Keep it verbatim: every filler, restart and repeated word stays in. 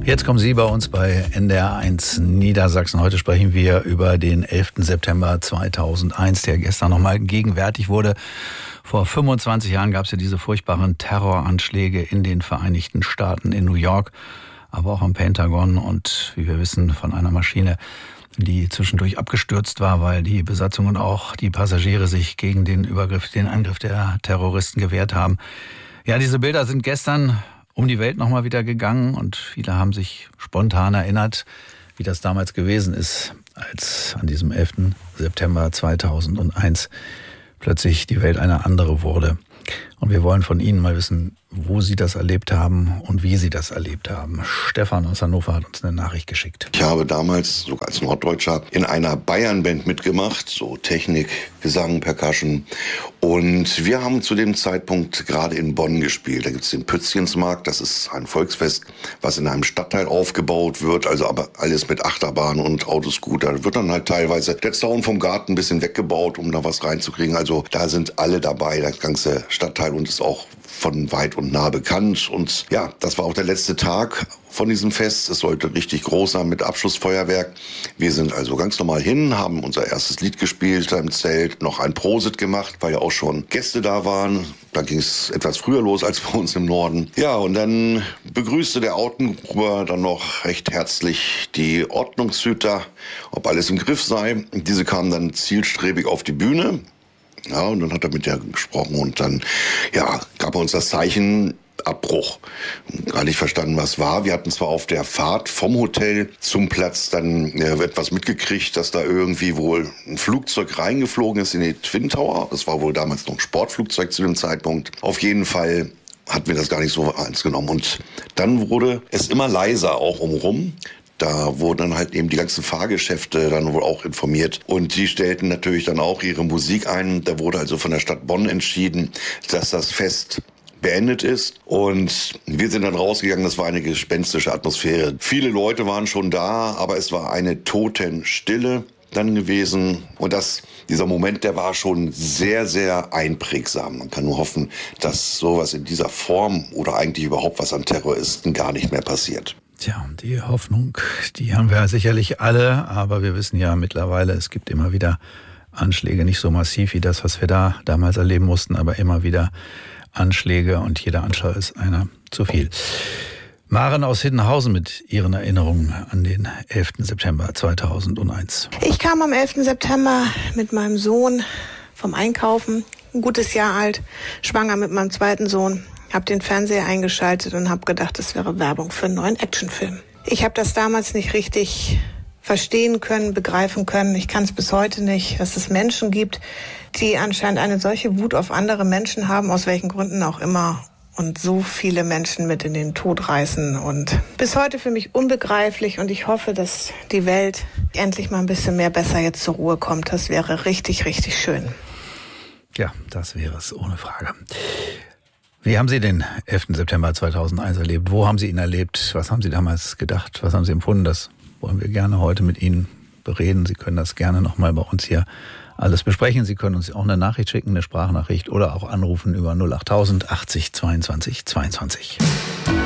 Jetzt kommen Sie bei uns bei N D R eins Niedersachsen. Heute sprechen wir über den elften September zweitausendeins, der gestern nochmal gegenwärtig wurde. Vor fünfundzwanzig Jahren gab es ja diese furchtbaren Terroranschläge in den Vereinigten Staaten, in New York, aber auch am Pentagon und, wie wir wissen, von einer Maschine, die zwischendurch abgestürzt war, weil die Besatzung und auch die Passagiere sich gegen den Übergriff, den Angriff der Terroristen gewehrt haben. Ja, diese Bilder sind gestern um die Welt nochmal wieder gegangen und viele haben sich spontan erinnert, wie das damals gewesen ist, als an diesem elften September zweitausendeins plötzlich die Welt eine andere wurde. Und wir wollen von Ihnen mal wissen, wo Sie das erlebt haben und wie Sie das erlebt haben. Stefan aus Hannover hat uns eine Nachricht geschickt. Ich habe damals, sogar als Norddeutscher, in einer Bayern-Band mitgemacht, so Technik, Gesang, Percussion. Und wir haben zu dem Zeitpunkt gerade in Bonn gespielt. Da gibt es den Pützchensmarkt, das ist ein Volksfest, was in einem Stadtteil aufgebaut wird, also aber alles mit Achterbahn und Autoscooter. Da wird dann halt teilweise der Zaun vom Garten ein bisschen weggebaut, um da was reinzukriegen. Also da sind alle dabei, das ganze Stadtteil, und ist auch von weit und nah bekannt. Und ja, das war auch der letzte Tag von diesem Fest. Es sollte richtig groß sein mit Abschlussfeuerwerk. Wir sind also ganz normal hin, haben unser erstes Lied gespielt im Zelt, noch ein Prosit gemacht, weil ja auch schon Gäste da waren. Da ging es etwas früher los als bei uns im Norden. Ja, und dann begrüßte der Ortengruber dann noch recht herzlich die Ordnungshüter, ob alles im Griff sei. Diese kamen dann zielstrebig auf die Bühne. Ja, und dann hat er mit der gesprochen und dann, ja, gab er uns das Zeichen Abbruch. Gar nicht verstanden, was war. Wir hatten zwar auf der Fahrt vom Hotel zum Platz dann ja, etwas mitgekriegt, dass da irgendwie wohl ein Flugzeug reingeflogen ist in die Twin Tower. Das war wohl damals noch ein Sportflugzeug zu dem Zeitpunkt. Auf jeden Fall hatten wir das gar nicht so ernst genommen. Und dann wurde es immer leiser auch umrum. Da wurden dann halt eben die ganzen Fahrgeschäfte dann wohl auch informiert. Und die stellten natürlich dann auch ihre Musik ein. Da wurde also von der Stadt Bonn entschieden, dass das Fest beendet ist. Und wir sind dann rausgegangen. Das war eine gespenstische Atmosphäre. Viele Leute waren schon da, aber es war eine Totenstille dann gewesen. Und das, dieser Moment, der war schon sehr, sehr einprägsam. Man kann nur hoffen, dass sowas in dieser Form oder eigentlich überhaupt was an Terroristen gar nicht mehr passiert. Tja, die Hoffnung, die haben wir sicherlich alle, aber wir wissen ja mittlerweile, es gibt immer wieder Anschläge, nicht so massiv wie das, was wir da damals erleben mussten, aber immer wieder Anschläge und jeder Anschlag ist einer zu viel. Maren aus Hiddenhausen mit ihren Erinnerungen an den elften September zweitausendeins. Ich kam am elften September mit meinem Sohn vom Einkaufen, ein gutes Jahr alt, schwanger mit meinem zweiten Sohn. Habe den Fernseher eingeschaltet und habe gedacht, das wäre Werbung für einen neuen Actionfilm. Ich habe das damals nicht richtig verstehen können, begreifen können. Ich kann es bis heute nicht, dass es Menschen gibt, die anscheinend eine solche Wut auf andere Menschen haben, aus welchen Gründen auch immer, und so viele Menschen mit in den Tod reißen. Und bis heute für mich unbegreiflich, und ich hoffe, dass die Welt endlich mal ein bisschen mehr besser jetzt zur Ruhe kommt. Das wäre richtig, richtig schön. Ja, das wäre es, ohne Frage. Wie haben Sie den elften September zweitausendeins erlebt? Wo haben Sie ihn erlebt? Was haben Sie damals gedacht? Was haben Sie empfunden? Das wollen wir gerne heute mit Ihnen bereden. Sie können das gerne nochmal bei uns hier alles besprechen. Sie können uns auch eine Nachricht schicken, eine Sprachnachricht, oder auch anrufen über null achttausend achtzig zweiundzwanzig zweiundzwanzig.